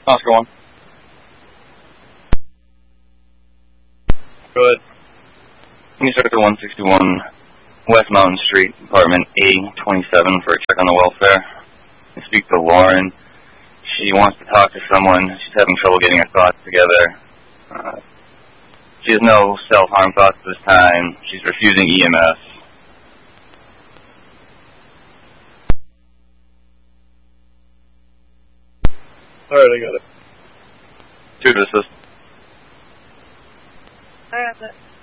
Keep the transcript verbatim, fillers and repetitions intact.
Oscar one. Go ahead. Can you start at one sixty-one West Mountain Street, apartment A twenty-seven for a check on the welfare? I speak to Lauren. She wants to talk to someone. She's having trouble getting her thoughts together. Uh, she has no self-harm thoughts at this time. She's refusing E M S. Alright, I got it. Two to assist. I got it.